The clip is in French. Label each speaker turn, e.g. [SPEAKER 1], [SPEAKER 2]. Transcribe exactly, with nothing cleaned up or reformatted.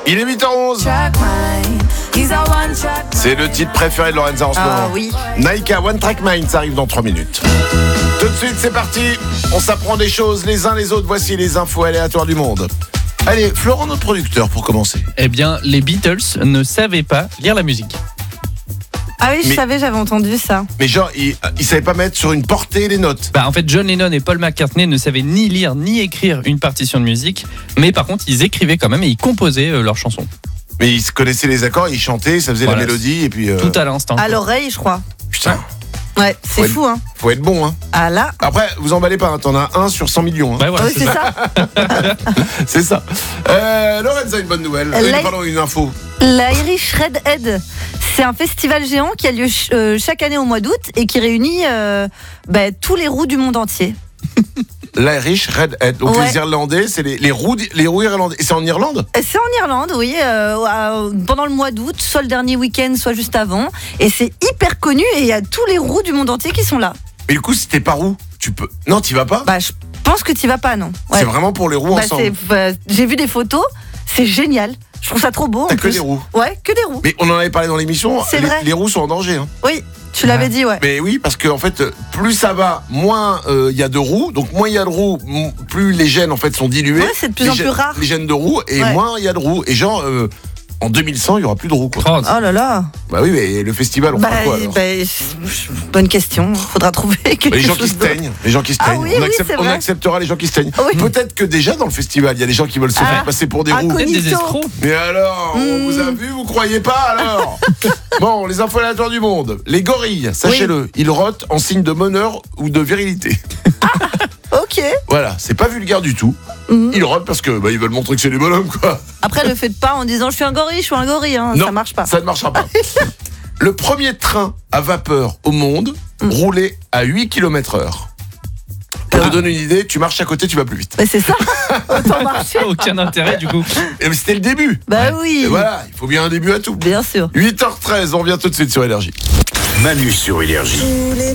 [SPEAKER 1] Il est huit heures onze. C'est le titre préféré de Lorenza en ce
[SPEAKER 2] Ah
[SPEAKER 1] moment.
[SPEAKER 2] oui.
[SPEAKER 1] Naika, One Track Mind, ça arrive dans trois minutes. Tout de suite, c'est parti. On s'apprend des choses les uns les autres. Voici les infos aléatoires du monde. Allez, Florent, notre producteur, pour commencer.
[SPEAKER 3] Eh bien, les Beatles ne savaient pas lire la musique.
[SPEAKER 2] Ah oui, je
[SPEAKER 1] Mais-
[SPEAKER 2] savais, j'avais entendu ça.
[SPEAKER 1] Mais genre, il, il savait pas mettre sur une portée les notes.
[SPEAKER 3] Bah, en fait, John Lennon et Paul McCartney ne savaient ni lire ni écrire une partition de musique, mais par contre, ils écrivaient quand même et ils composaient euh, leurs chansons.
[SPEAKER 1] Mais ils se connaissaient les accords, ils chantaient, ça faisait
[SPEAKER 3] Voilà.
[SPEAKER 1] la mélodie et puis. euh,
[SPEAKER 3] Tout à l'instant.
[SPEAKER 2] À l'oreille, je crois.
[SPEAKER 1] Putain,
[SPEAKER 2] Ouais, c'est
[SPEAKER 1] Ouais.
[SPEAKER 2] fou, hein.
[SPEAKER 1] faut être bon, hein.
[SPEAKER 2] Ah là,
[SPEAKER 1] Après, vous emballez pas, hein, t'en as un sur cent millions. Hein.
[SPEAKER 3] Ouais, voilà,
[SPEAKER 2] oui, c'est ça.
[SPEAKER 1] C'est ça. Euh, Lorenza, une bonne nouvelle. Euh,
[SPEAKER 2] La-
[SPEAKER 1] pardon, une info.
[SPEAKER 2] L'Irish Redhead, c'est un festival géant qui a lieu ch- euh, chaque année au mois d'août et qui réunit euh, bah, tous les roux du monde entier.
[SPEAKER 1] L'Irish Redhead. Donc
[SPEAKER 2] Ouais.
[SPEAKER 1] les Irlandais, c'est les, les roux, les roux irlandais. Et c'est en Irlande?
[SPEAKER 2] Et C'est en Irlande, oui, euh, euh, pendant le mois d'août, soit le dernier week-end, soit juste avant. Et c'est hyper connu et il y a tous les roux du monde entier qui sont là.
[SPEAKER 1] Et du coup, si t'es pas roux, tu peux. Non, t'y vas pas?
[SPEAKER 2] Bah, je pense que tu vas pas, non. Ouais.
[SPEAKER 1] C'est vraiment pour les roux
[SPEAKER 2] Bah,
[SPEAKER 1] ensemble.
[SPEAKER 2] c'est- bah, j'ai vu des photos, c'est génial. Je trouve ça trop beau.
[SPEAKER 1] T'as
[SPEAKER 2] en
[SPEAKER 1] que
[SPEAKER 2] plus.
[SPEAKER 1] des roux.
[SPEAKER 2] Ouais, que des roux.
[SPEAKER 1] Mais on en avait parlé dans l'émission.
[SPEAKER 2] C'est
[SPEAKER 1] les,
[SPEAKER 2] vrai.
[SPEAKER 1] les roux sont en danger. Hein.
[SPEAKER 2] Oui, tu l'avais
[SPEAKER 3] Ah.
[SPEAKER 2] dit, ouais.
[SPEAKER 1] Mais oui, parce que en fait, plus ça va, moins il y a de roux. Donc moins il y a de roux, m- plus les gènes en fait sont dilués.
[SPEAKER 2] Ouais, c'est de plus
[SPEAKER 1] les
[SPEAKER 2] en
[SPEAKER 1] gènes-
[SPEAKER 2] plus rare.
[SPEAKER 1] Les gènes de roux et
[SPEAKER 2] Ouais.
[SPEAKER 1] moins il y a de roux. Et genre euh, en deux mille cent, il y aura plus de roux. Quoi.
[SPEAKER 3] Oh,
[SPEAKER 2] Oh là là.
[SPEAKER 1] Bah oui, mais le festival, on
[SPEAKER 2] Bah,
[SPEAKER 1] fera quoi alors?
[SPEAKER 2] bah, je- bonne question. Faudra trouver quelque
[SPEAKER 1] Les gens qui
[SPEAKER 2] chose
[SPEAKER 1] se
[SPEAKER 2] d'autre.
[SPEAKER 1] teignent, les gens qui se
[SPEAKER 2] Ah
[SPEAKER 1] teignent.
[SPEAKER 2] oui,
[SPEAKER 1] on,
[SPEAKER 2] oui,
[SPEAKER 1] accepte-
[SPEAKER 2] c'est
[SPEAKER 1] on
[SPEAKER 2] vrai.
[SPEAKER 1] acceptera les gens qui se teignent.
[SPEAKER 2] Oui.
[SPEAKER 1] Peut-être que déjà dans le festival, il y a des gens qui veulent se
[SPEAKER 2] Ah.
[SPEAKER 1] faire passer pour des
[SPEAKER 2] Ah,
[SPEAKER 1] roux.
[SPEAKER 2] connu.
[SPEAKER 3] peut-être des
[SPEAKER 2] Bonito.
[SPEAKER 3] escrocs.
[SPEAKER 1] Mais alors, on
[SPEAKER 2] Mm.
[SPEAKER 1] vous a vu, vous croyez pas alors? Bon, les infos aléatoires du monde. Les gorilles, sachez-le, ils rotent en signe de bonheur ou de virilité.
[SPEAKER 2] Ok.
[SPEAKER 1] Voilà, c'est pas vulgaire du tout.
[SPEAKER 2] Mhm.
[SPEAKER 1] Ils rotent parce que bah, ils veulent montrer que c'est des bonhommes, quoi.
[SPEAKER 2] Après, le faites pas en disant je suis un gorille, je suis un gorille. Hein.
[SPEAKER 1] Non,
[SPEAKER 2] Ça marche pas.
[SPEAKER 1] Ça ne marchera pas. Le premier train à vapeur au monde
[SPEAKER 2] Mm.
[SPEAKER 1] roulait à huit kilomètres heure. Pour te donner une idée, tu marches à côté, tu vas plus vite.
[SPEAKER 2] Mais c'est ça. Autant marcher.
[SPEAKER 3] Aucun intérêt du coup.
[SPEAKER 1] Et mais c'était le début.
[SPEAKER 2] Bah oui.
[SPEAKER 1] Et voilà, il faut bien un début à tout.
[SPEAKER 2] Bien sûr.
[SPEAKER 1] huit heures treize, on revient tout de suite sur Énergie.
[SPEAKER 4] Manu sur Énergie.